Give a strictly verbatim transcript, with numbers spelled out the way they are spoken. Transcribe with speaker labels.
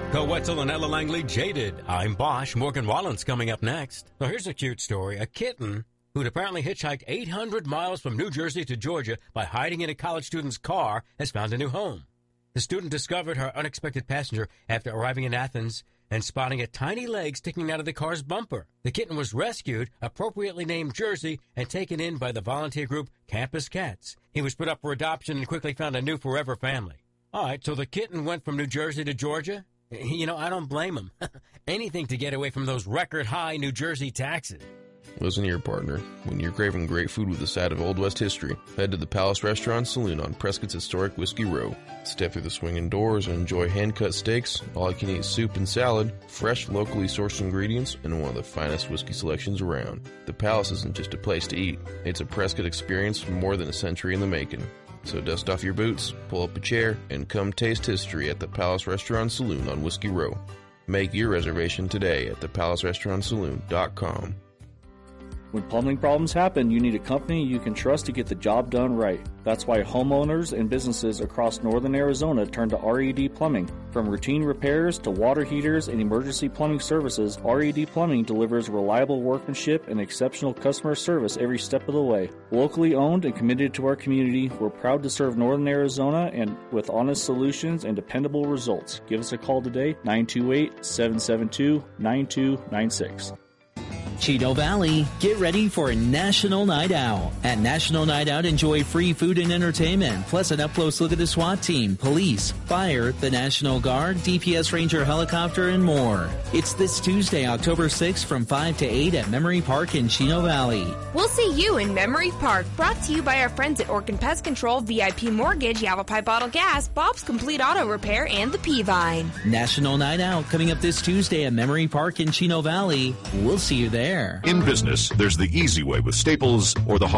Speaker 1: Co Wetzel and Ella Langley, Jaded. I'm Bosch. Morgan Wallen's coming up next. So here's a cute story. A kitten who'd apparently hitchhiked eight hundred miles from New Jersey to Georgia by hiding in a college student's car has found a new home. The student discovered her unexpected passenger after arriving in Athens and spotting a tiny leg sticking out of the car's bumper. The kitten was rescued, appropriately named Jersey, and taken in by the volunteer group Campus Cats. He was put up for adoption and quickly found a new forever family. All right, so the kitten went from New Jersey to Georgia? You know, I don't blame him. Anything to get away from those record-high New Jersey taxes.
Speaker 2: Listen here, partner. When you're craving great food with a side of Old West history, head to the Palace Restaurant Saloon on Prescott's historic Whiskey Row. Step through the swinging doors and enjoy hand-cut steaks, all-you-can-eat soup and salad, fresh, locally sourced ingredients, and one of the finest whiskey selections around. The Palace isn't just a place to eat. It's a Prescott experience for more than a century in the making. So dust off your boots, pull up a chair, and come taste history at the Palace Restaurant Saloon on Whiskey Row. Make your reservation today at the palace restaurant saloon dot com.
Speaker 3: When plumbing problems happen, you need a company you can trust to get the job done right. That's why homeowners and businesses across northern Arizona turn to R E D Plumbing. From routine repairs to water heaters and emergency plumbing services, R E D Plumbing delivers reliable workmanship and exceptional customer service every step of the way. Locally owned and committed to our community, we're proud to serve northern Arizona and with honest solutions and dependable results. Give us a call today, nine two eight, seven seven two, nine two nine six.
Speaker 4: Chino Valley, get ready for a National Night Out. At National Night Out, enjoy free food and entertainment, plus an up-close look at the SWAT team, police, fire, the National Guard, D P S Ranger helicopter, and more. It's this Tuesday, October sixth from five to eight at Memory Park in Chino Valley.
Speaker 5: We'll see you in Memory Park, brought to you by our friends at Orkin Pest Control, V I P Mortgage, Yavapai Bottle Gas, Bob's Complete Auto Repair, and the P-Vine.
Speaker 4: National Night Out coming up this Tuesday at Memory Park in Chino Valley. We'll see you there.
Speaker 6: In business, there's the easy way with Staples or the hard